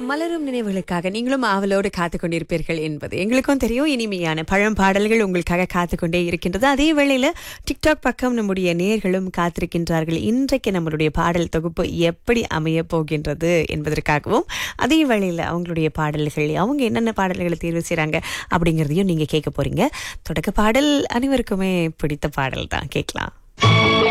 மலரும் நினைவுகளுக்காக நீங்களும் ஆவலோடு காத்து கொண்டிருப்பீர்கள் என்பது எங்களுக்கும் தெரியும். இனிமையான பழம்பாடல்கள் உங்களுக்காக காத்துக்கொண்டே இருக்கின்றது. அதே வேளையில டிக்டாக் பக்கம் நம்முடைய நேயர்களும் காத்திருக்கின்றார்கள். இன்றைக்கு நம்மளுடைய பாடல் தொகுப்பு எப்படி அமைய போகின்றது என்பதற்காகவும், அதே வேளையில அவங்களுடைய பாடல்கள், அவங்க என்னென்ன பாடல்களை தேர்வு செய்றாங்க அப்படிங்கறதையும் நீங்க கேட்க போறீங்க. தொடக்க பாடல் அனைவருக்குமே பிடித்த பாடல் தான், கேட்கலாம்.